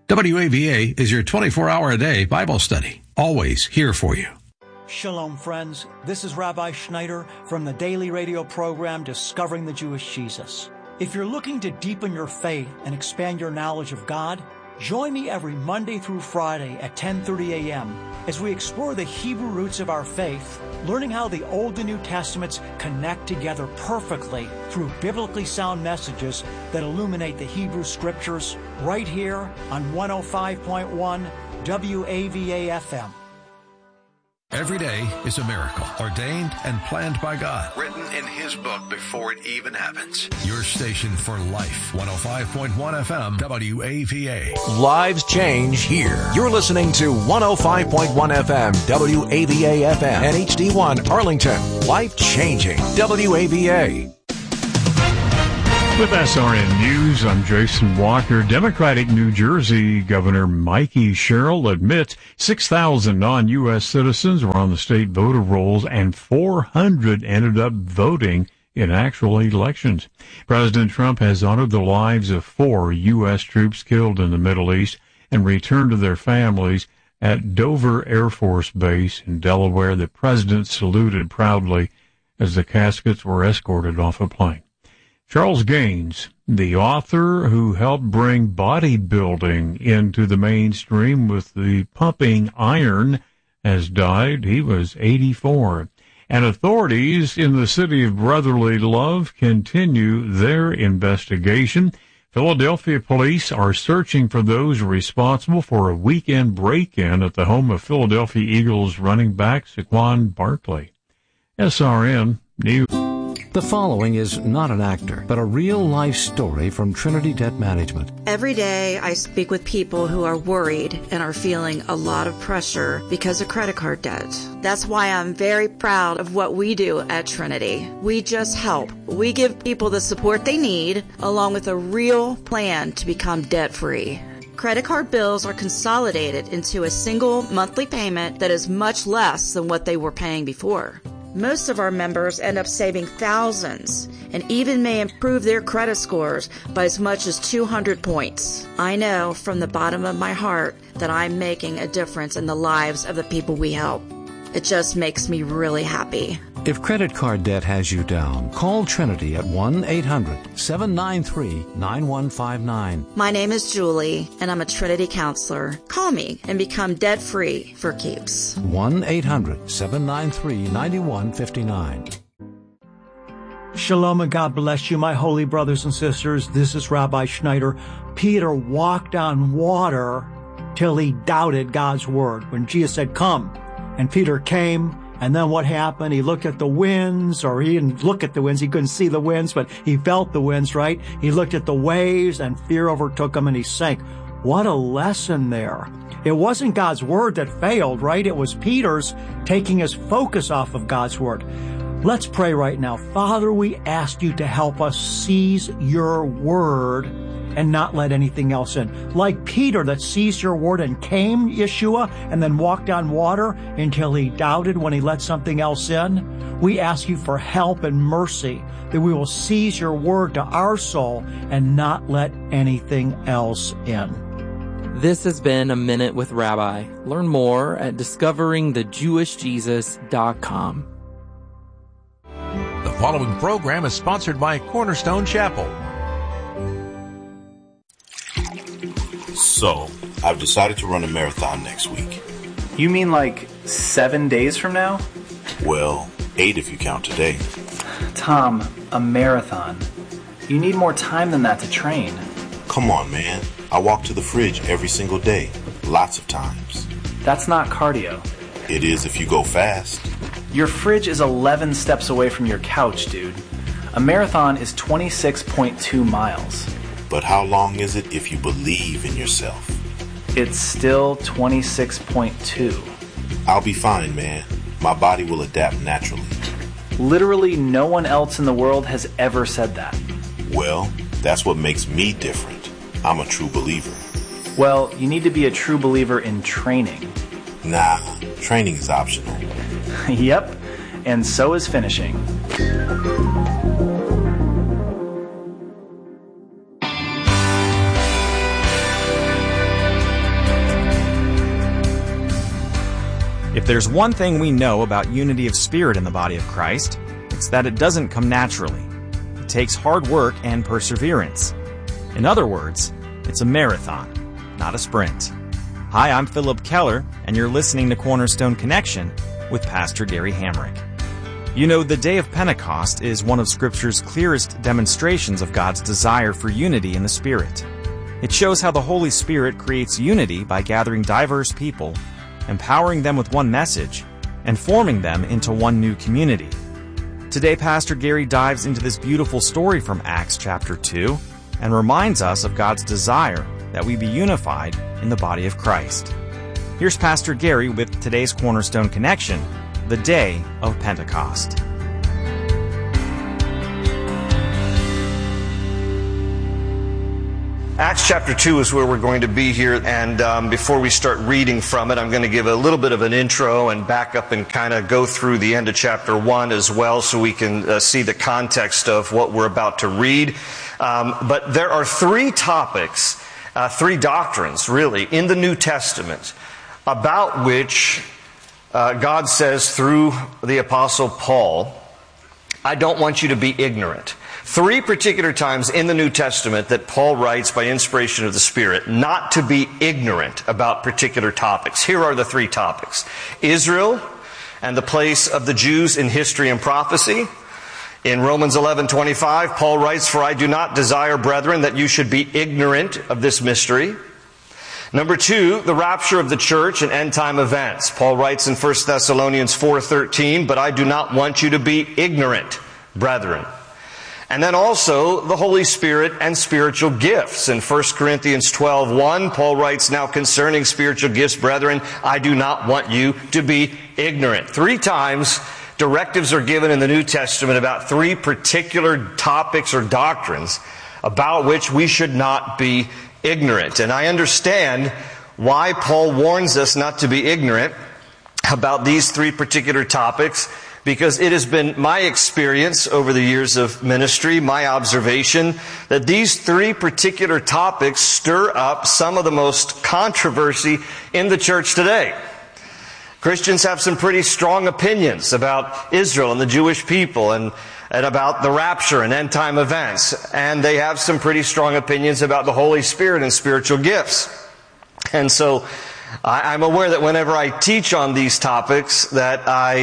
WAVA is your 24-hour-a-day Bible study, always here for you. Shalom, friends. This is Rabbi Schneider from the daily radio program Discovering the Jewish Jesus. If you're looking to deepen your faith and expand your knowledge of God, join me every Monday through Friday at 10:30 a.m. as we explore the Hebrew roots of our faith, learning how the Old and New Testaments connect together perfectly through biblically sound messages that illuminate the Hebrew Scriptures, right here on 105.1 WAVA FM. Every day is a miracle, ordained and planned by God. Written in His book before it even happens. Your station for life, 105.1 FM, WAVA. Lives change here. You're listening to 105.1 FM, WAVA FM, and HD1 Arlington. Life changing, WAVA. With SRN News, I'm Jason Walker. Democratic New Jersey Governor Mikey Sherrill admits 6,000 non-U.S. citizens were on the state voter rolls and 400 ended up voting in actual elections. President Trump has honored the lives of 4 U.S. troops killed in the Middle East and returned to their families at Dover Air Force Base in Delaware. The president saluted proudly as the caskets were escorted off a plane. Charles Gaines, the author who helped bring bodybuilding into the mainstream with the pumping iron, has died. He was 84. And authorities in the city of brotherly love continue their investigation. Philadelphia police are searching for those responsible for a weekend break-in at the home of Philadelphia Eagles running back Saquon Barkley. SRN News. The following is not an actor, but a real-life story from Trinity Debt Management. Every day I speak with people who are worried and are feeling a lot of pressure because of credit card debt. That's why I'm very proud of what we do at Trinity. We just help. We give people the support they need, along with a real plan to become debt-free. Credit card bills are consolidated into a single monthly payment that is much less than what they were paying before. Most of our members end up saving thousands and even may improve their credit scores by as much as 200 points. I know from the bottom of my heart that I'm making a difference in the lives of the people we help. It just makes me really happy. If credit card debt has you down, call Trinity at 1-800-793-9159. My name is Julie, and I'm a Trinity counselor. Call me and become debt-free for keeps. 1-800-793-9159. Shalom and God bless you, my holy brothers and sisters. This is Rabbi Schneider. Peter walked on water till he doubted God's word. When Jesus said, come, and Peter came, and then what happened? He looked at the winds, or he didn't look at the winds. He couldn't see the winds, but he felt the winds, right? He looked at the waves, and fear overtook him, and he sank. What a lesson there. It wasn't God's word that failed, right? It was Peter's taking his focus off of God's word. Let's pray right now. Father, we ask you to help us seize your word and not let anything else in. Like Peter that seized your word and came, Yeshua, and then walked on water until he doubted when he let something else in. We ask you for help and mercy that we will seize your word to our soul and not let anything else in. This has been A Minute with Rabbi. Learn more at discoveringthejewishjesus.com. The following program is sponsored by Cornerstone Chapel. So, I've decided to run a marathon next week. You mean like 7 days from now? Well, 8 if you count today. Tom, a marathon. You need more time than that to train. Come on, man. I walk to the fridge every single day, lots of times. That's not cardio. It is if you go fast. Your fridge is 11 steps away from your couch, dude. A marathon is 26.2 miles. But how long is it if you believe in yourself? It's still 26.2. I'll be fine, man. My body will adapt naturally. Literally no one else in the world has ever said that. Well, that's what makes me different. I'm a true believer. Well, you need to be a true believer in training. Nah, training is optional. Yep, and so is finishing. there's one thing we know about unity of spirit in the body of Christ, it's that it doesn't come naturally. It takes hard work and perseverance. In other words, it's a marathon, not a sprint. Hi, I'm Philip Keller, and you're listening to Cornerstone Connection with Pastor Gary Hamrick. You know, the day of Pentecost is one of Scripture's clearest demonstrations of God's desire for unity in the Spirit. It shows how the Holy Spirit creates unity by gathering diverse people, empowering them with one message, and forming them into one new community. Today, Pastor Gary dives into this beautiful story from Acts chapter 2 and reminds us of God's desire that we be unified in the body of Christ. Here's Pastor Gary with today's Cornerstone Connection, the day of Pentecost. Acts chapter 2 is where we're going to be here, and before we start reading from it, I'm going to give a little bit of an intro and back up and kind of go through the end of chapter 1 as well so we can see the context of what we're about to read. But there are three topics, three doctrines really, in the New Testament about which God says through the Apostle Paul, I don't want you to be ignorant. Three particular times in the New Testament that Paul writes by inspiration of the Spirit not to be ignorant about particular topics. Here are the three topics. Israel and the place of the Jews in history and prophecy. In Romans 11:25, Paul writes, For I do not desire, brethren, that you should be ignorant of this mystery. Number 2, the rapture of the church and end-time events. Paul writes in 1 Thessalonians 4:13, But I do not want you to be ignorant, brethren. And then also the Holy Spirit and spiritual gifts. In 1 Corinthians 12:1, Paul writes, Now concerning spiritual gifts, brethren, I do not want you to be ignorant. Three times directives are given in the New Testament about three particular topics or doctrines about which we should not be ignorant. And I understand why Paul warns us not to be ignorant about these three particular topics, because it has been my experience over the years of ministry, my observation, that these three particular topics stir up some of the most controversy in the church today. Christians have some pretty strong opinions about Israel and the Jewish people and about the rapture and end-time events. And they have some pretty strong opinions about the Holy Spirit and spiritual gifts. And so I'm aware that whenever I teach on these topics, that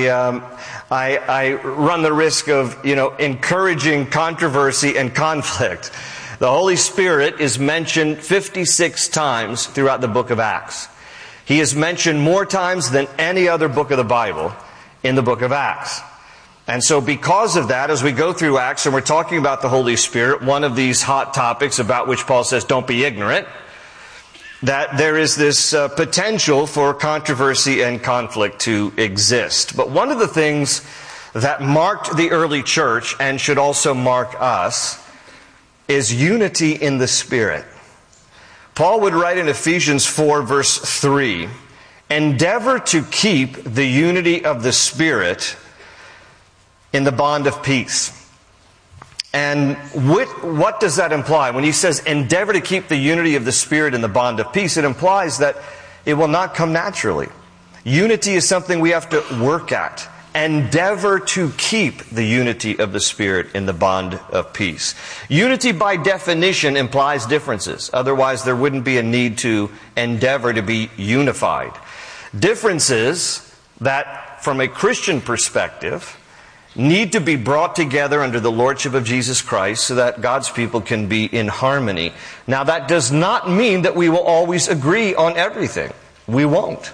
I run the risk of, encouraging controversy and conflict. The Holy Spirit is mentioned 56 times throughout the book of Acts. He is mentioned more times than any other book of the Bible in the book of Acts. And so because of that, as we go through Acts and we're talking about the Holy Spirit, one of these hot topics about which Paul says, don't be ignorant, that there is this potential for controversy and conflict to exist. But one of the things that marked the early church and should also mark us is unity in the Spirit. Paul would write in Ephesians 4 verse 3, Endeavor to keep the unity of the Spirit in the bond of peace. And what does that imply? When he says endeavor to keep the unity of the Spirit in the bond of peace, it implies that it will not come naturally. Unity is something we have to work at. Endeavor to keep the unity of the Spirit in the bond of peace. Unity by definition implies differences. Otherwise, there wouldn't be a need to endeavor to be unified. Differences that, from a Christian perspective, need to be brought together under the lordship of Jesus Christ so that God's people can be in harmony. Now, that does not mean that we will always agree on everything. We won't.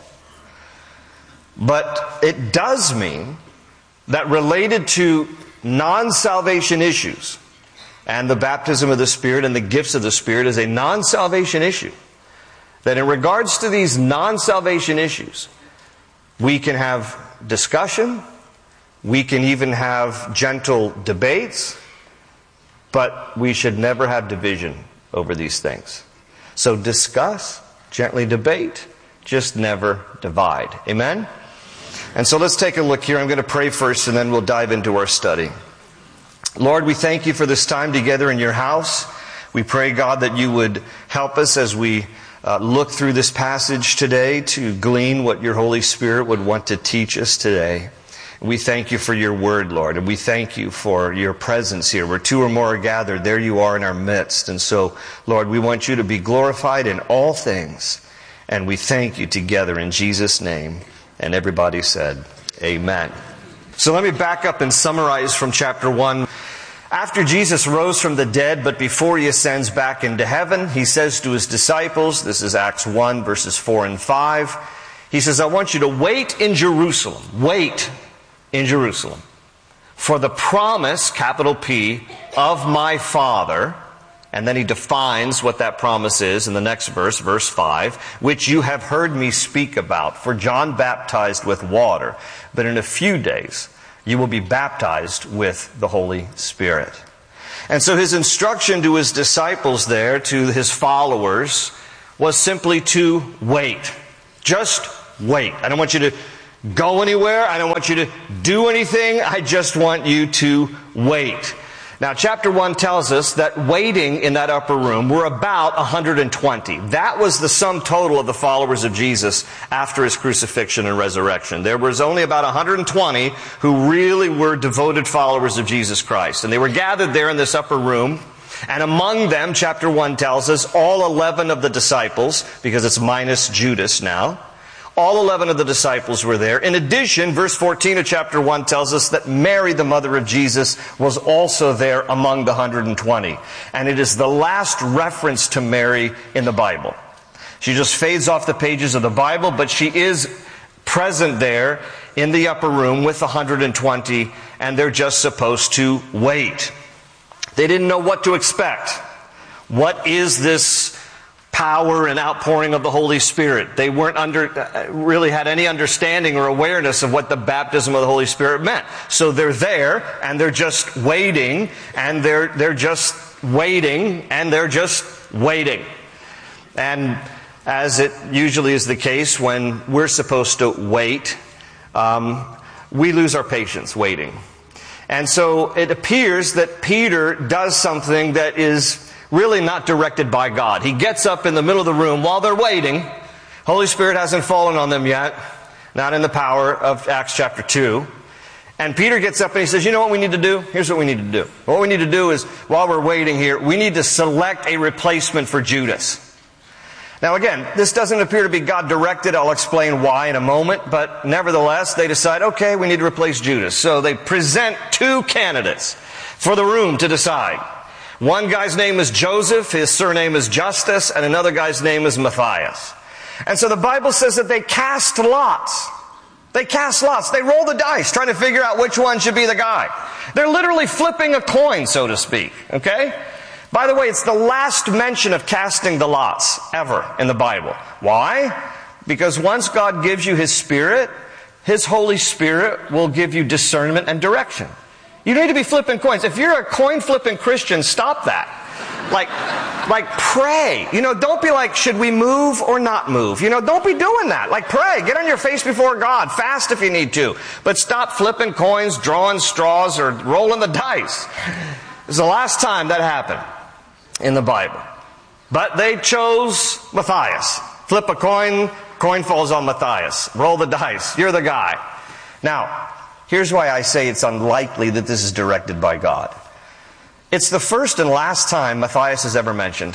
But it does mean that related to non-salvation issues, and the baptism of the Spirit and the gifts of the Spirit is a non-salvation issue, that in regards to these non-salvation issues, we can have discussion, we can even have gentle debates, but we should never have division over these things. So discuss, gently debate, just never divide. Amen? And so let's take a look here. I'm going to pray first and then we'll dive into our study. Lord, we thank you for this time together in your house. We pray, God, that you would help us as we look through this passage today to glean what your Holy Spirit would want to teach us today. We thank you for your word, Lord, and we thank you for your presence here. Where two or more are gathered, there you are in our midst. And so, Lord, we want you to be glorified in all things. And we thank you together in Jesus' name. And everybody said, amen. So let me back up and summarize from chapter 1. After Jesus rose from the dead, but before he ascends back into heaven, he says to his disciples, this is Acts 1, verses 4 and 5, he says, I want you to wait in Jerusalem. Wait in Jerusalem for the promise, capital P, of my Father. And then he defines what that promise is in the next verse, verse 5, which you have heard me speak about. For John baptized with water, but in a few days you will be baptized with the Holy Spirit. And so his instruction to his disciples there, to his followers, was simply to wait. Just wait. I don't want you to go anywhere. I don't want you to do anything. I just want you to wait. Now, chapter 1 tells us that waiting in that upper room were about 120. That was the sum total of the followers of Jesus after his crucifixion and resurrection. There was only about 120 who really were devoted followers of Jesus Christ. And they were gathered there in this upper room. And among them, chapter 1 tells us, all 11 of the disciples, because it's minus Judas now, all 11 of the disciples were there. In addition, verse 14 of chapter 1 tells us that Mary, the mother of Jesus, was also there among the 120. And it is the last reference to Mary in the Bible. She just fades off the pages of the Bible, but she is present there in the upper room with the 120, and they're just supposed to wait. They didn't know what to expect. What is this power and outpouring of the Holy Spirit? They weren't really had any understanding or awareness of what the baptism of the Holy Spirit meant. So they're there and they're just waiting and they're just waiting and they're just waiting. And as it usually is the case when we're supposed to wait, we lose our patience waiting. And so it appears that Peter does something that is really not directed by God. He gets up in the middle of the room while they're waiting. Holy Spirit hasn't fallen on them yet. Not in the power of Acts chapter 2. And Peter gets up and he says, you know what we need to do? Here's what we need to do. What we need to do is, while we're waiting here, we need to select a replacement for Judas. Now again, this doesn't appear to be God directed. I'll explain why in a moment. But nevertheless, they decide, okay, we need to replace Judas. So they present two candidates for the room to decide. One guy's name is Joseph, his surname is Justus, and another guy's name is Matthias. And so the Bible says that they cast lots. They cast lots. They roll the dice, trying to figure out which one should be the guy. They're literally flipping a coin, so to speak. Okay? By the way, it's the last mention of casting the lots ever in the Bible. Why? Because once God gives you His Spirit, His Holy Spirit will give you discernment and direction. You need to be flipping coins. If you're a coin-flipping Christian, stop that. Like pray. Don't be like, should we move or not move? Don't be doing that. Like pray. Get on your face before God. Fast if you need to. But stop flipping coins, drawing straws, or rolling the dice. It's the last time that happened in the Bible. But they chose Matthias. Flip a coin, coin falls on Matthias. Roll the dice. You're the guy. Now, here's why I say it's unlikely that this is directed by God. It's the first and last time Matthias is ever mentioned.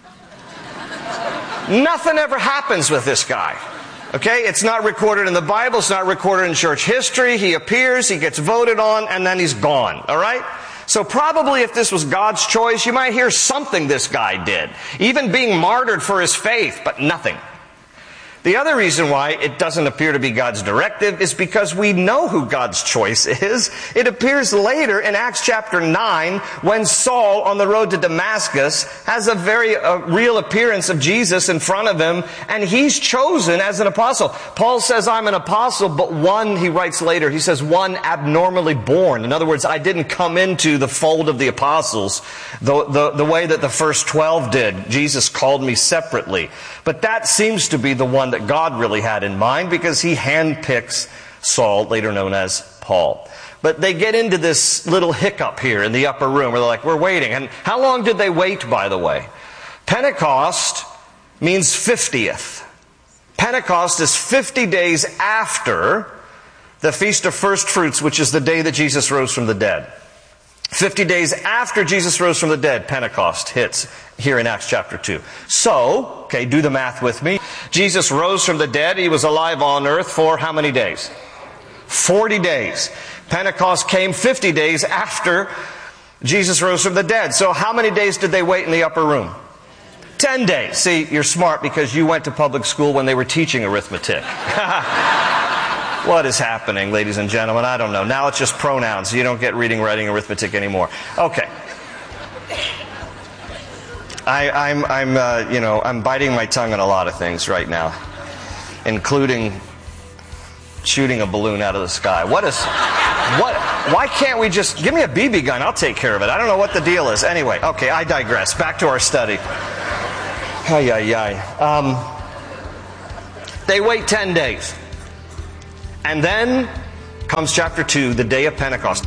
Nothing ever happens with this guy. Okay? It's not recorded in the Bible. It's not recorded in church history. He appears, he gets voted on, and then he's gone. All right? So probably if this was God's choice, you might hear something this guy did. Even being martyred for his faith, but nothing. The other reason why it doesn't appear to be God's directive is because we know who God's choice is. It appears later in Acts chapter 9 when Saul on the road to Damascus has a very real appearance of Jesus in front of him, and he's chosen as an apostle. Paul says, I'm an apostle, but one, he writes later, he says, one abnormally born. In other words, I didn't come into the fold of the apostles the way that the first 12 did. Jesus called me separately. But that seems to be the one that God really had in mind, because he handpicks Saul, later known as Paul. But they get into this little hiccup here in the upper room where they're like, we're waiting. And how long did they wait, by the way? Pentecost means 50th. Pentecost is 50 days after the Feast of First Fruits, which is the day that Jesus rose from the dead. 50 days after Jesus rose from the dead, Pentecost hits here in Acts chapter 2. So, okay, do the math with me. Jesus rose from the dead. He was alive on earth for how many days? 40 days. Pentecost came 50 days after Jesus rose from the dead. So how many days did they wait in the upper room? 10 days. See, you're smart because you went to public school when they were teaching arithmetic. What is happening, ladies and gentlemen? I don't know. Now it's just pronouns. You don't get reading, writing, arithmetic anymore. Okay. I'm biting my tongue on a lot of things right now, including shooting a balloon out of the sky. Why can't we just give me a BB gun? I'll take care of it. I don't know what the deal is. Anyway, okay, I digress. Back to our study. They wait 10 days. And then comes chapter 2, the day of Pentecost.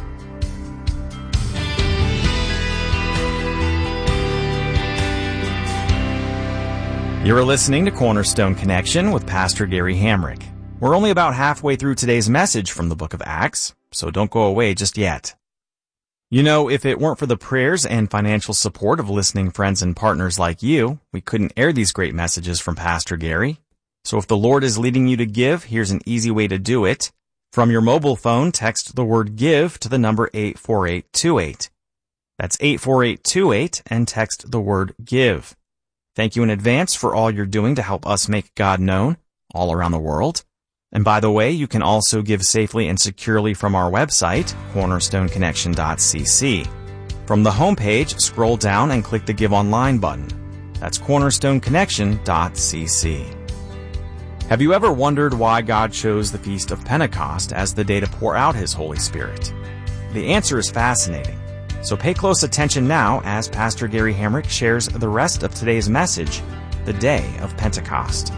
You're listening to Cornerstone Connection with Pastor Gary Hamrick. We're only about halfway through today's message from the book of Acts, so don't go away just yet. You know, if it weren't for the prayers and financial support of listening friends and partners like you, we couldn't air these great messages from Pastor Gary. So if the Lord is leading you to give, here's an easy way to do it. From your mobile phone, text the word GIVE to the number 84828. That's 84828 and text the word GIVE. Thank you in advance for all you're doing to help us make God known all around the world. And by the way, you can also give safely and securely from our website, cornerstoneconnection.cc. From the homepage, scroll down and click the Give Online button. That's cornerstoneconnection.cc. Have you ever wondered why God chose the Feast of Pentecost as the day to pour out His Holy Spirit? The answer is fascinating. So pay close attention now as Pastor Gary Hamrick shares the rest of today's message, the day of Pentecost.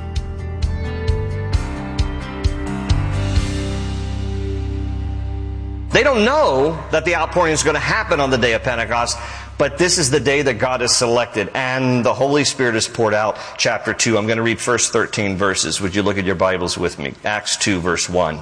They don't know that the outpouring is going to happen on the day of Pentecost, but this is the day that God has selected, and the Holy Spirit is poured out. Chapter 2. I'm going to read first 13 verses. Would you look at your Bibles with me? Acts 2, verse 1.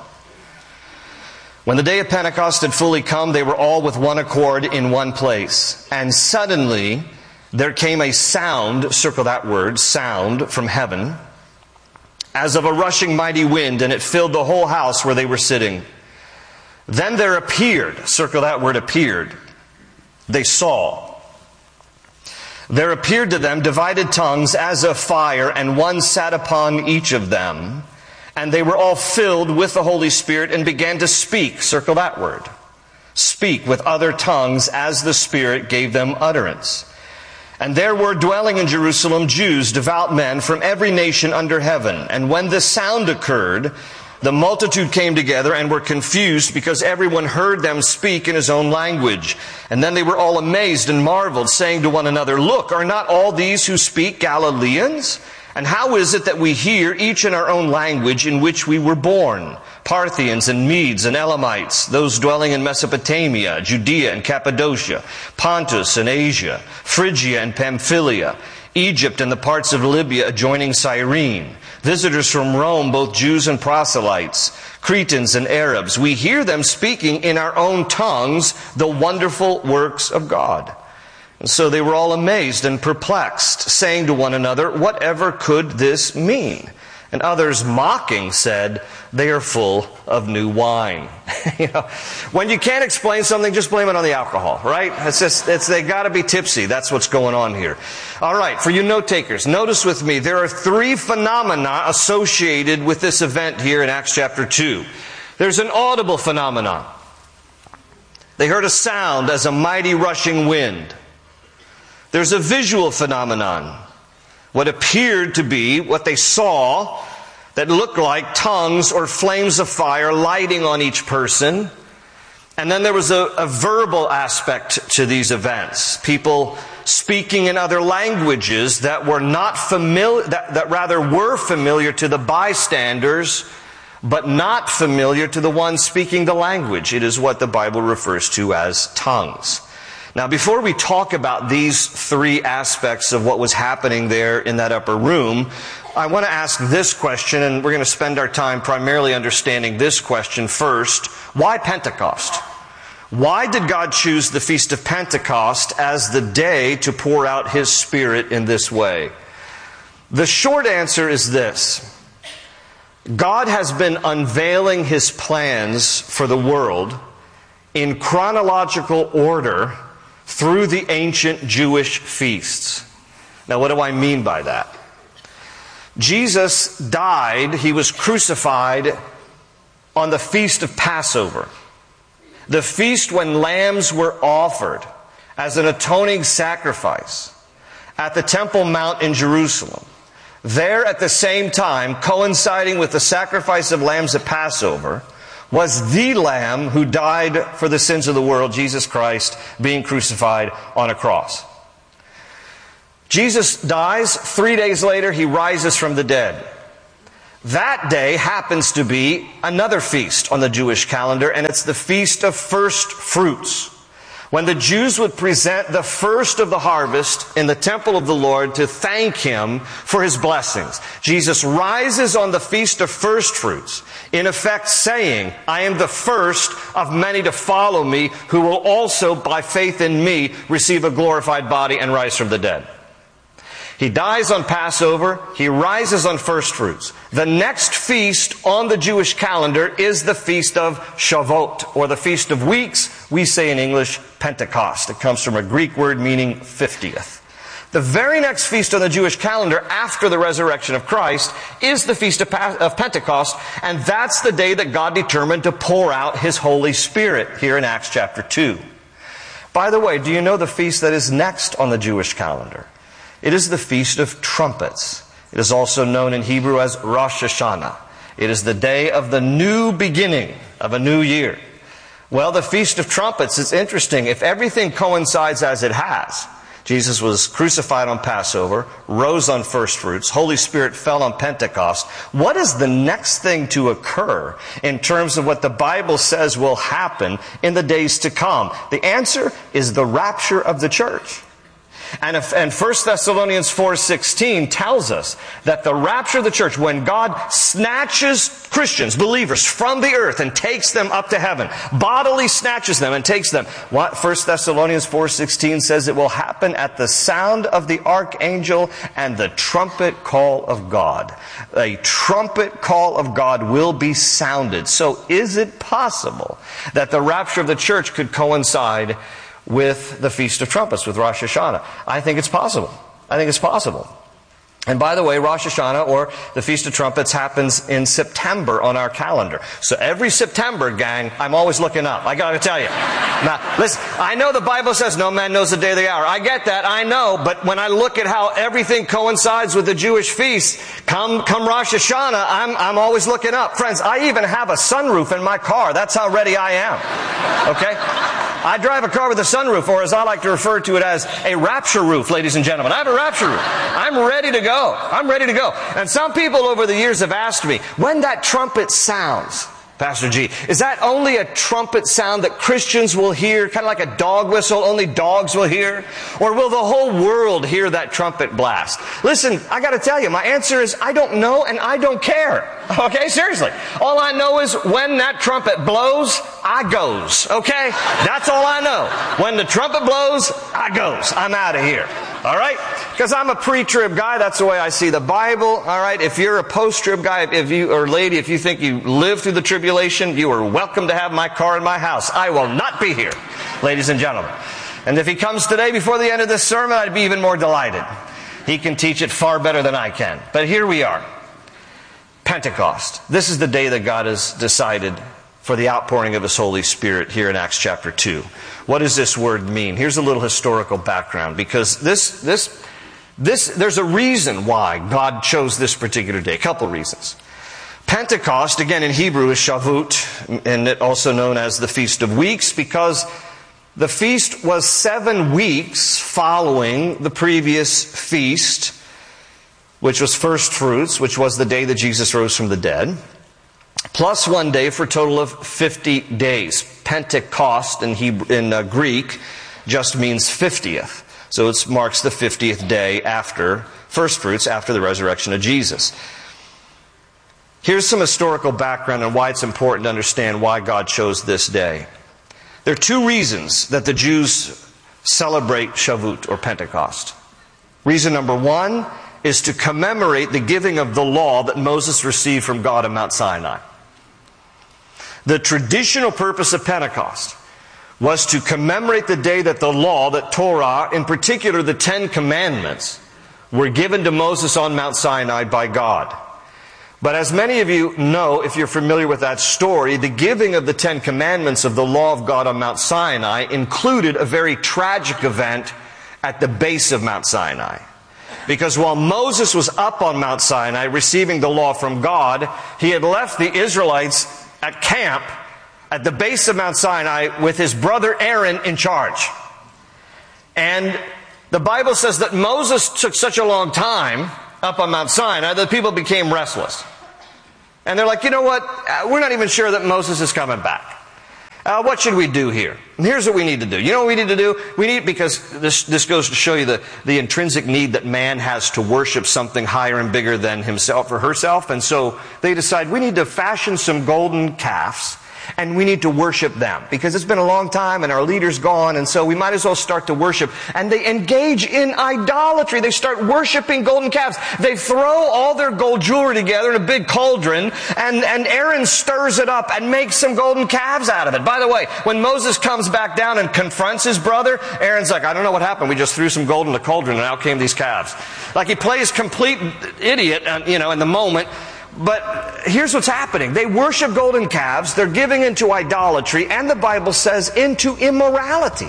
When the day of Pentecost had fully come, they were all with one accord in one place. And suddenly there came a sound, circle that word, sound, from heaven, as of a rushing mighty wind, and it filled the whole house where they were sitting. Then there appeared, circle that word, appeared. They saw. There appeared to them divided tongues as of fire, and one sat upon each of them. And they were all filled with the Holy Spirit and began to speak, circle that word, speak with other tongues as the Spirit gave them utterance. And there were dwelling in Jerusalem Jews, devout men from every nation under heaven. And when this sound occurred, the multitude came together and were confused because everyone heard them speak in his own language. And then they were all amazed and marveled, saying to one another, "Look, are not all these who speak Galileans? And how is it that we hear each in our own language in which we were born? Parthians and Medes and Elamites, those dwelling in Mesopotamia, Judea and Cappadocia, Pontus and Asia, Phrygia and Pamphylia, Egypt and the parts of Libya adjoining Cyrene, visitors from Rome, both Jews and proselytes, Cretans and Arabs. We hear them speaking in our own tongues the wonderful works of God." And so they were all amazed and perplexed, saying to one another, "Whatever could this mean?" And others mocking said, "They are full of new wine." When you can't explain something, just blame it on the alcohol, right? They got to be tipsy. That's what's going on here. All right, for you note takers, notice with me, there are three phenomena associated with this event here in Acts chapter 2. There's an audible phenomenon. They heard a sound as a mighty rushing wind. There's a visual phenomenon. What appeared to be, what they saw, that looked like tongues or flames of fire lighting on each person. And then there was a verbal aspect to these events. People speaking in other languages that were not familiar, that rather were familiar to the bystanders, but not familiar to the one speaking the language. It is what the Bible refers to as tongues. Now, before we talk about these three aspects of what was happening there in that upper room, I want to ask this question, and we're going to spend our time primarily understanding this question first. Why Pentecost? Why did God choose the Feast of Pentecost as the day to pour out His Spirit in this way? The short answer is this. God has been unveiling His plans for the world in chronological order through the ancient Jewish feasts. Now, what do I mean by that? Jesus died, He was crucified on the Feast of Passover. The feast when lambs were offered as an atoning sacrifice at the Temple Mount in Jerusalem. There at the same time, coinciding with the sacrifice of lambs at Passover, was the Lamb who died for the sins of the world, Jesus Christ, being crucified on a cross. Jesus dies. 3 days later, He rises from the dead. That day happens to be another feast on the Jewish calendar, and it's the Feast of First Fruits, when the Jews would present the first of the harvest in the temple of the Lord to thank Him for His blessings. Jesus rises on the Feast of First Fruits, in effect saying, I am the first of many to follow me, who will also, by faith in me, receive a glorified body and rise from the dead. He dies on Passover. He rises on First Fruits. The next feast on the Jewish calendar is the Feast of Shavuot, or the Feast of Weeks. We say in English, Pentecost. It comes from a Greek word meaning 50th. The very next feast on the Jewish calendar after the resurrection of Christ is the Feast of Pentecost, and that's the day that God determined to pour out His Holy Spirit here in Acts chapter 2. By the way, do you know the feast that is next on the Jewish calendar? It is the Feast of Trumpets. It is also known in Hebrew as Rosh Hashanah. It is the day of the new beginning of a new year. Well, the Feast of Trumpets, it's interesting. If everything coincides as it has, Jesus was crucified on Passover, rose on First Fruits, Holy Spirit fell on Pentecost. What is the next thing to occur in terms of what the Bible says will happen in the days to come? The answer is the rapture of the church. And 1 Thessalonians 4:16 tells us that the rapture of the church, when God snatches Christians, believers, from the earth and takes them up to heaven, bodily snatches them and takes them. What 1 Thessalonians 4:16 says it will happen at the sound of the archangel and the trumpet call of God. A trumpet call of God will be sounded. So is it possible that the rapture of the church could coincide with the Feast of Trumpets, with Rosh Hashanah? I think it's possible. I think it's possible. And by the way, Rosh Hashanah, or the Feast of Trumpets, happens in September on our calendar. So every September, gang, I'm always looking up. I gotta tell you. Now, listen, I know the Bible says no man knows the day or the hour. I get that, I know. But when I look at how everything coincides with the Jewish feast, come Rosh Hashanah, I'm always looking up. Friends, I even have a sunroof in my car. That's how ready I am. Okay? I drive a car with a sunroof, or as I like to refer to it as a rapture roof, ladies and gentlemen. I have a rapture roof. I'm ready to go. I'm ready to go. And some people over the years have asked me, when that trumpet sounds, Pastor G, is that only a trumpet sound that Christians will hear, kind of like a dog whistle, only dogs will hear? Or will the whole world hear that trumpet blast? Listen, I got to tell you, my answer is I don't know and I don't care. Okay, seriously. All I know is when that trumpet blows, I goes. Okay? That's all I know. When the trumpet blows, I goes. I'm out of here. All right? Because I'm a pre-trib guy. That's the way I see the Bible. All right? If you're a post-trib guy, or lady, if you think you live through the tribulation, you are welcome to have my car in my house. I will not be here, ladies and gentlemen. And if he comes today before the end of this sermon, I'd be even more delighted. He can teach it far better than I can. But here we are. Pentecost. This is the day that God has decided for the outpouring of His Holy Spirit here in Acts chapter 2. What does this word mean? Here's a little historical background, because there's a reason why God chose this particular day. A couple reasons. Pentecost, again in Hebrew, is Shavuot, and it also known as the Feast of Weeks, because the feast was 7 weeks following the previous feast, which was First Fruits, which was the day that Jesus rose from the dead, plus 1 day for a total of 50 days. Pentecost in Greek just means 50th. So it marks the 50th day after first fruits, after the resurrection of Jesus. Here's some historical background on why it's important to understand why God chose this day. There are two reasons that the Jews celebrate Shavuot or Pentecost. Reason number one is to commemorate the giving of the law that Moses received from God on Mount Sinai. The traditional purpose of Pentecost was to commemorate the day that the law, that Torah, in particular the Ten Commandments, were given to Moses on Mount Sinai by God. But as many of you know, if you're familiar with that story, the giving of the Ten Commandments of the law of God on Mount Sinai included a very tragic event at the base of Mount Sinai. Because while Moses was up on Mount Sinai receiving the law from God, he had left the Israelites at camp at the base of Mount Sinai with his brother Aaron in charge. And the Bible says that Moses took such a long time up on Mount Sinai that people became restless. And they're like, you know what? We're not even sure that Moses is coming back. What should we do here? And here's what we need to do. You know what we need to do? We need, because this goes to show you the intrinsic need that man has to worship something higher and bigger than himself or herself. And so they decide we need to fashion some golden calves and we need to worship them because it's been a long time and our leader's gone, and so we might as well start to worship. And they engage in idolatry. They start worshiping golden calves. They throw all their gold jewelry together in a big cauldron, and Aaron stirs it up and makes some golden calves out of it. By the way, when Moses comes back down and confronts his brother, Aaron's like, I don't know what happened. We just threw some gold in the cauldron and out came these calves. Like he plays complete idiot, in the moment. But here's what's happening. They worship golden calves. They're giving into idolatry. And the Bible says into immorality.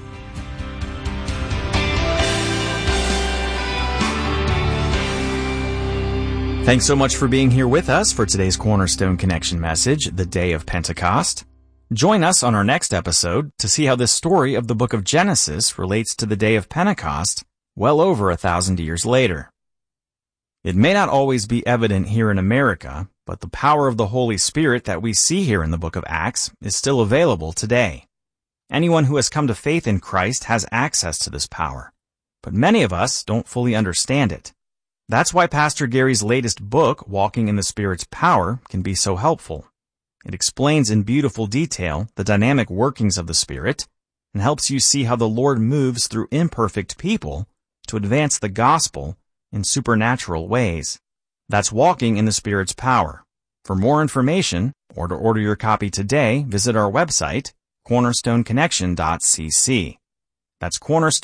Thanks so much for being here with us for today's Cornerstone Connection message, the day of Pentecost. Join us on our next episode to see how this story of the book of Genesis relates to the day of Pentecost well over 1,000 years later. It may not always be evident here in America, but the power of the Holy Spirit that we see here in the book of Acts is still available today. Anyone who has come to faith in Christ has access to this power, but many of us don't fully understand it. That's why Pastor Gary's latest book, Walking in the Spirit's Power, can be so helpful. It explains in beautiful detail the dynamic workings of the Spirit and helps you see how the Lord moves through imperfect people to advance the gospel in supernatural ways. That's Walking in the Spirit's Power. For more information, or to order your copy today, visit our website, cornerstoneconnection.cc. That's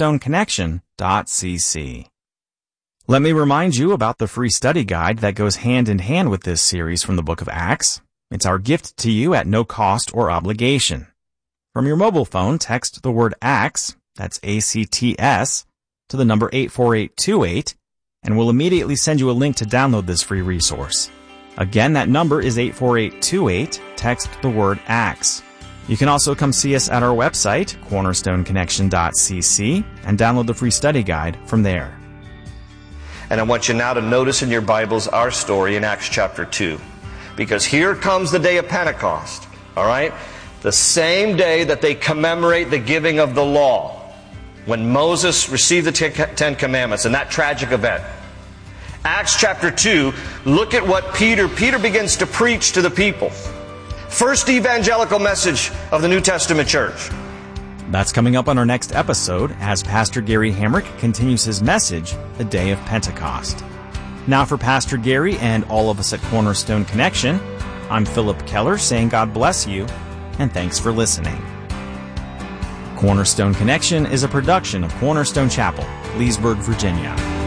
cornerstoneconnection.cc. Let me remind you about the free study guide that goes hand in hand with this series from the book of Acts. It's our gift to you at no cost or obligation. From your mobile phone, text the word ACTS, that's ACTS, to the number 84828, and we'll immediately send you a link to download this free resource. Again, that number is 84828. Text the word ACTS. You can also come see us at our website, cornerstoneconnection.cc, and download the free study guide from there. And I want you now to notice in your Bibles our story in Acts chapter 2. Because here comes the day of Pentecost, all right? The same day that they commemorate the giving of the law, when Moses received the Ten Commandments and that tragic event. Acts chapter 2, look at what Peter begins to preach to the people. First evangelical message of the New Testament church. That's coming up on our next episode as Pastor Gary Hamrick continues his message, The Day of Pentecost. Now for Pastor Gary and all of us at Cornerstone Connection, I'm Philip Keller saying God bless you and thanks for listening. Cornerstone Connection is a production of Cornerstone Chapel, Leesburg, Virginia.